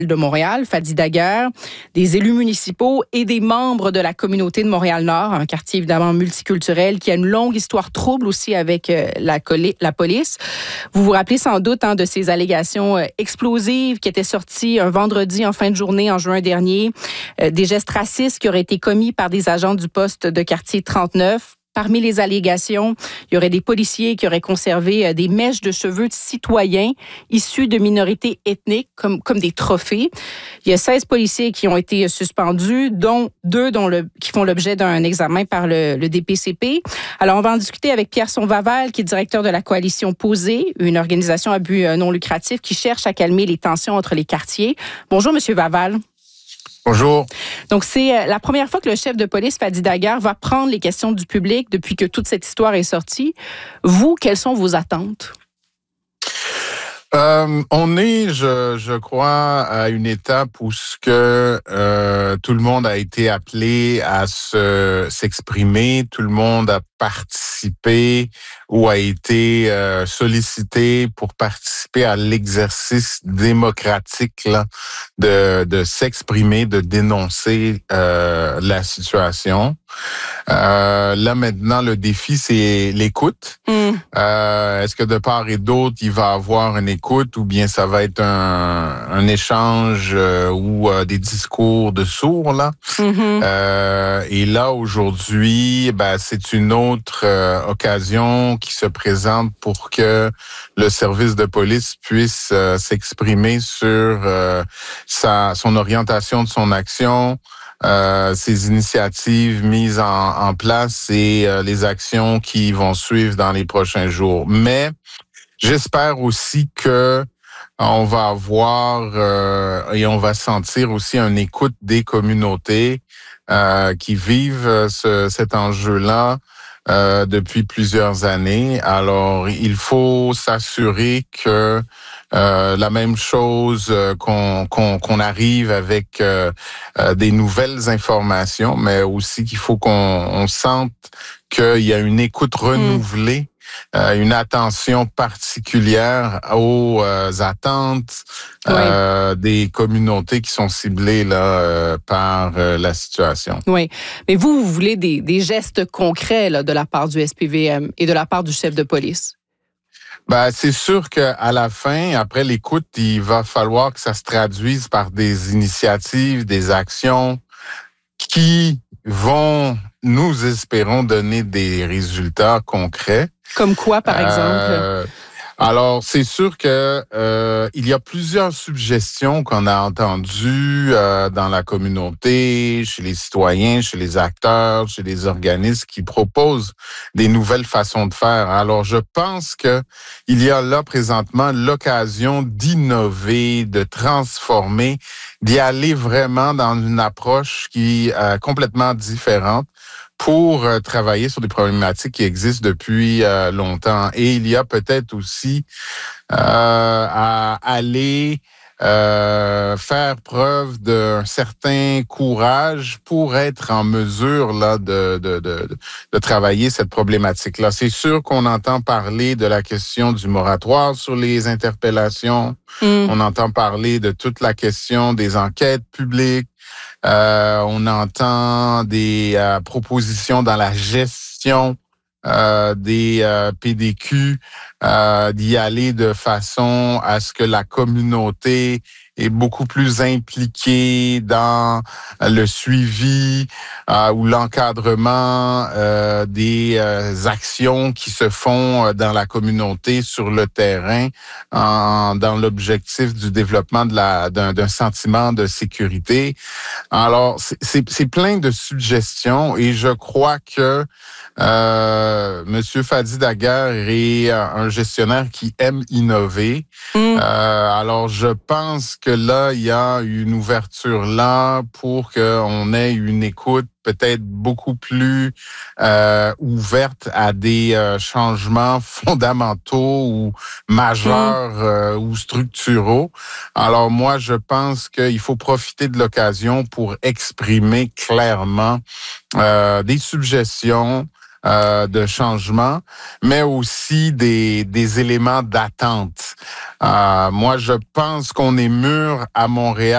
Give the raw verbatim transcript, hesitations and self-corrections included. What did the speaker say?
de Montréal, Fadi Daguerre, des élus municipaux et des membres de la communauté de Montréal-Nord, un quartier évidemment multiculturel qui a une longue histoire trouble aussi avec euh, la, la police. Vous vous rappelez sans doute hein, de ces allégations euh, explosives qui étaient sorties un vendredi en fin de journée en juin dernier, euh, des gestes racistes qui auraient été commis par des agents du poste de quartier trente-neuf. Parmi les allégations, il y aurait des policiers qui auraient conservé des mèches de cheveux de citoyens issus de minorités ethniques comme, comme des trophées. Il y a seize policiers qui ont été suspendus, dont deux dont le, qui font l'objet d'un examen par le, le D P C P. Alors, on va en discuter avec Pierre Sonvaval, qui est directeur de la coalition Posé, une organisation à but non lucratif qui cherche à calmer les tensions entre les quartiers. Bonjour, Monsieur Vaval. Bonjour. Donc, c'est la première fois que le chef de police, Fadi Daguerre, va prendre les questions du public depuis que toute cette histoire est sortie. Vous, quelles sont vos attentes? Euh, on est, je, je crois, à une étape où ce que euh, tout le monde a été appelé à se s'exprimer, tout le monde a participé ou a été euh, sollicité pour participer à l'exercice démocratique là, de, de s'exprimer, de dénoncer euh, la situation. Euh, là maintenant, le défi, c'est l'écoute. Mm. Euh, est-ce que de part et d'autre, il va y avoir une écoute ou bien ça va être un, un échange euh, ou euh, des discours de sourds là? Mm-hmm. Euh, et là, aujourd'hui, ben, c'est une autre euh, occasion qui se présente pour que le service de police puisse euh, s'exprimer sur euh, sa, son orientation de son action, Euh, ces initiatives mises en, en place et euh, les actions qui vont suivre dans les prochains jours. Mais j'espère aussi que on va avoir euh, et on va sentir aussi une écoute des communautés euh, qui vivent ce, cet enjeu-là euh, depuis plusieurs années. Alors, il faut s'assurer que Euh, la même chose euh, qu'on, qu'on, qu'on arrive avec euh, euh, des nouvelles informations, mais aussi qu'il faut qu'on on sente qu'il y a une écoute renouvelée, mmh. euh, une attention particulière aux euh, attentes euh, oui. des communautés qui sont ciblées là euh, par euh, la situation. Oui, mais vous, vous voulez des, des gestes concrets là, de la part du S P V M et de la part du chef de police? Ben, c'est sûr qu'à la fin, après l'écoute, il va falloir que ça se traduise par des initiatives, des actions qui vont, nous espérons, donner des résultats concrets. Comme quoi, par exemple? Euh, alors, c'est sûr que euh, il y a plusieurs suggestions qu'on a entendues euh, dans la communauté, chez les citoyens, chez les acteurs, chez les organismes qui proposent des nouvelles façons de faire. Alors, je pense que il y a là présentement l'occasion d'innover, de transformer, d'y aller vraiment dans une approche qui est euh, complètement différente, pour euh, travailler sur des problématiques qui existent depuis euh, longtemps. Et il y a peut-être aussi euh, à aller euh, faire preuve d'un certain courage pour être en mesure là de, de, de, de travailler cette problématique-là. C'est sûr qu'on entend parler de la question du moratoire sur les interpellations. Mm. On entend parler de toute la question des enquêtes publiques. Euh, on entend des euh, propositions dans la gestion euh, des euh, P D Q, euh, d'y aller de façon à ce que la communauté est beaucoup plus impliquée dans le suivi euh, ou l'encadrement euh, des euh, actions qui se font dans la communauté sur le terrain en, dans l'objectif du développement de la, d'un, d'un sentiment de sécurité. Alors, c'est, c'est, c'est plein de suggestions et je crois que euh, Monsieur Fadi Daguerre est un gestionnaire qui aime innover. Mm. Euh, alors, je pense que là, il y a une ouverture là pour qu'on ait une écoute peut-être beaucoup plus euh, ouverte à des euh, changements fondamentaux ou majeurs mmh. euh, ou structuraux. Alors moi, je pense qu'il faut profiter de l'occasion pour exprimer clairement euh, des suggestions Euh, de changement, mais aussi des, des éléments d'attente. Euh, moi, je pense qu'on est mûr à Montréal